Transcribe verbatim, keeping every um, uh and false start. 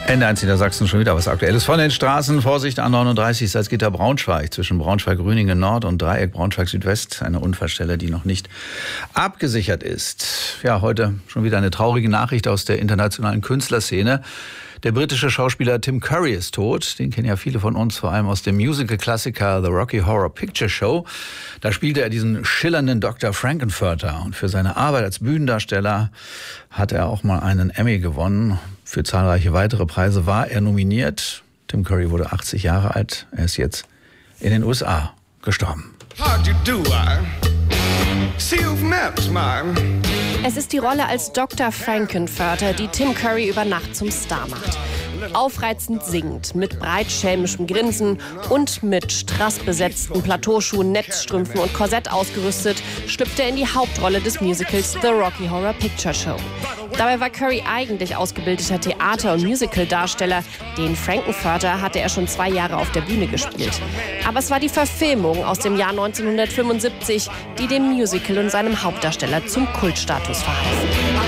Ende eins in der Sachsen schon wieder was Aktuelles von den Straßen. Vorsicht, A neununddreißig Salzgitter Braunschweig zwischen Braunschweig-Rüningen Nord und Dreieck Braunschweig Südwest. Eine Unfallstelle, die noch nicht abgesichert ist. Ja, heute schon wieder eine traurige Nachricht aus der internationalen Künstlerszene. Der britische Schauspieler Tim Curry ist tot. Den kennen ja viele von uns, vor allem aus dem Musical-Klassiker The Rocky Horror Picture Show. Da spielte er diesen schillernden Doktor Frank-N-Furter. Und für seine Arbeit als Bühnendarsteller hat er auch mal einen Emmy gewonnen. Für zahlreiche weitere Preise war er nominiert. Tim Curry wurde achtzig Jahre alt. Er ist jetzt in den U S A gestorben. How'd you do, I see you've met my... Es ist die Rolle als Doktor Frank-N-Furter, die Tim Curry über Nacht zum Star macht. Aufreizend singend, mit breitschelmischem Grinsen und mit strassbesetzten Plateauschuhen, Netzstrümpfen und Korsett ausgerüstet, schlüpfte er in die Hauptrolle des Musicals The Rocky Horror Picture Show. Dabei war Curry eigentlich ausgebildeter Theater- und Musical-Darsteller. Den Frank-N-Furter hatte er schon zwei Jahre auf der Bühne gespielt. Aber es war die Verfilmung aus dem Jahr neunzehnhundertfünfundsiebzig, die dem Musical und seinem Hauptdarsteller zum Kultstatus verhalf.